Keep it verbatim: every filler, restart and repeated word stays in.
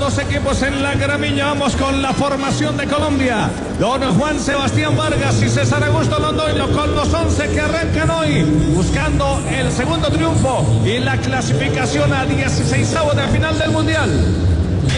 dos equipos en la gramilla. Vamos con la formación de Colombia. Don Juan Sebastián Vargas y César Augusto Londoño con los once que arrancan hoy, buscando el segundo triunfo y la clasificación a dieciseisavo de final del Mundial.